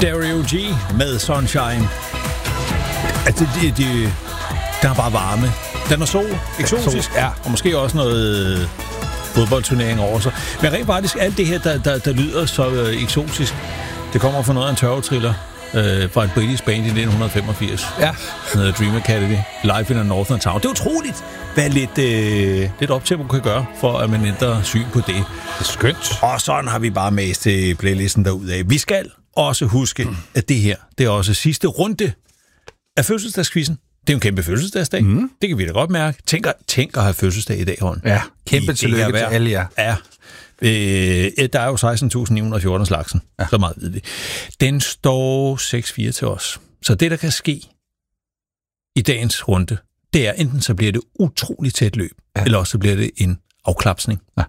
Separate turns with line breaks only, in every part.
Stereo G med Sunshine. Altså, den er bare varme. Den er sol, eksotisk,
ja.
Og måske også noget fodboldturnering over sig. Men rent faktisk, alt det her, der lyder så eksotisk, det kommer fra noget af en tørvetriller fra et britisk band i 1985.
Ja.
Den hedder Dream Academy, Live in a Northern Town. Det er utroligt, hvad lidt optempo kan gøre, for at man ændrer syn på det.
Det er skønt.
Og sådan har vi bare mast til playlisten derudaf. Vi skal også huske, at det her, det er også sidste runde af fødselsdagskvisten. Det er jo en kæmpe fødselsdagsdag. Mm. Det kan vi da godt mærke. Tænk at have fødselsdag i dag, Holm.
Ja, kæmpe tillykke til alle jer.
Ja. Der er jo 16.914 slagsen. Ja. Så meget ved vi. Den står 6-4 til os. Så det, der kan ske i dagens runde, det er enten så bliver det utroligt tæt løb, eller også så bliver det en afklapsning. Ja.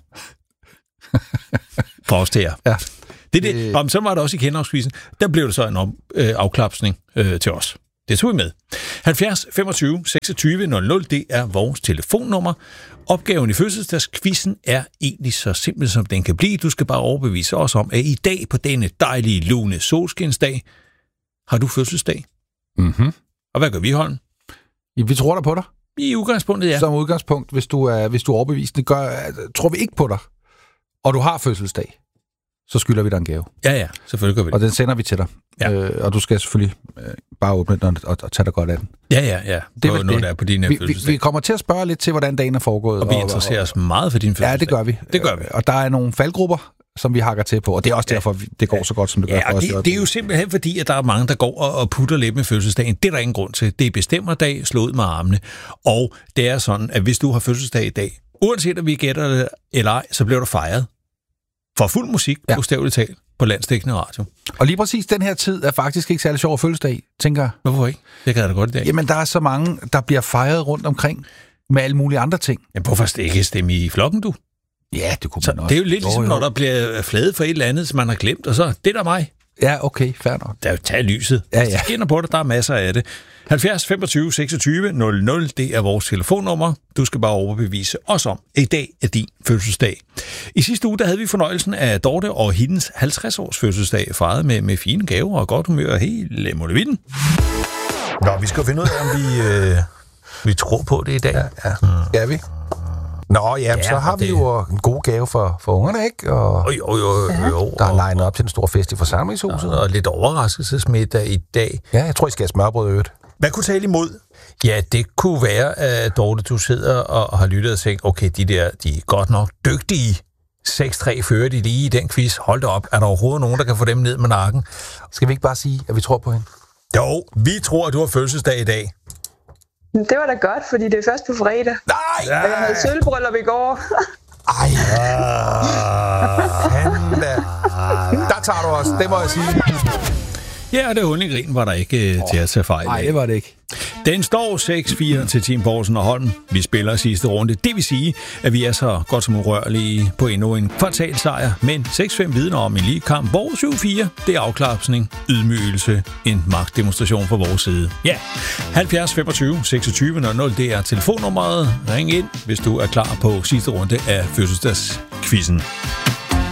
For os til jer. Ja. Det. Så var det også i kendeafskvisen. Der blev det så en afklapsning til os. Det tog vi med. 70 25 26 00, det er vores telefonnummer. Opgaven i fødselsdagskvisten er egentlig så simpel, som den kan blive. Du skal bare overbevise os om, at i dag på denne dejlige, lune solskinsdag, har du fødselsdag.
Mhm.
Og hvad gør vi, Holm?
Ja, vi tror da på dig.
I udgangspunktet, ja.
Som udgangspunkt, hvis du er overbevisende, tror vi ikke på dig, og du har fødselsdag, så skylder vi dig en gave.
Ja, selvfølgelig gør vi det.
Og den sender vi til dig. Ja. Og du skal selvfølgelig bare åbne den og tage dig godt af den.
Ja. Det er noget, der er på din fødselsdag.
Vi kommer til at spørge lidt til, hvordan dagen er foregået.
Og vi interesserer os meget for din fødselsdag.
Ja, det gør vi. Og der er nogle faldgrupper, som vi hakker til på, og det er også derfor, det går så godt, som det gør for os.
Det er jo simpelthen fordi, at der er mange, der går og putter lidt med fødselsdagen. Det er der ingen grund til. Det er bestemmerdag, slå ud med armene. Og det er sådan, at hvis du har fødselsdag i dag, uanset om vi gætter det eller ej, så bliver du fejret. For fuld musik, bogstaveligt talt, på landsdækkende radio.
Og lige præcis den her tid er faktisk ikke særlig sjov at fødselsdag, tænker jeg.
Hvorfor ikke? Det kan jeg da godt i dag.
Jamen, der er så mange, der bliver fejret rundt omkring med alle mulige andre ting.
Men hvorfor ikke stemme i flokken, du?
Ja, det kunne man også.
Det er jo lidt ligesom, når der bliver fladet for et eller andet, som man har glemt, og så, det er der mig.
Ja, okay, fair nok.
Der er jo taget lyset. Ja. Det skinner på det, der er masser af det. 70 25 26 00, det er vores telefonnummer. Du skal bare overbevise os om, at i dag er din fødselsdag. I sidste uge, der havde vi fornøjelsen af Dorte og hendes 50-års fødselsdag, fejret med fine gaver og godt humør og hele molevitten. Nå, vi skal finde ud af, om vi tror på det i dag.
Ja. Skal vi? Nå, ja, så har vi jo en god gave for ungerne, ikke? Og
jo.
Der er legnet op til en stor fest i forsamlingshuset.
Og lidt overraskelsesmiddag i dag.
Ja, jeg tror, I skal have smørbrød i øvrigt.
Hvad kunne tale imod? Ja, det kunne være, at Dorte, du sidder og har lyttet og tænkt, okay, de er godt nok dygtige. 6-3 fører de lige i den quiz. Hold da op. Er der overhovedet nogen, der kan få dem ned med nakken?
Skal vi ikke bare sige, at vi tror på hende?
Jo, vi tror, at du har fødselsdag i dag.
Det var da godt, fordi det er først på fredag.
Nej!
Og jeg havde sølvbryllup i går.
Ej! Der tager du os, det må jeg sige.
Ja, og det hul i grin var der ikke til at tage fejl.
Nej, det var det ikke.
Den står 6-4 til Team Poulsen og Holm. Vi spiller sidste runde. Det vil sige, at vi er så godt som urørlige på endnu en kvartalsejr. Men 6-5 vidner om en lige kamp, hvor 7-4, det er afklapsning, ydmygelse, en magtdemonstration fra vores side. Ja, 70 25 26 00, det er telefonnummeret. Ring ind, hvis du er klar på sidste runde af fødselsdagskvisten.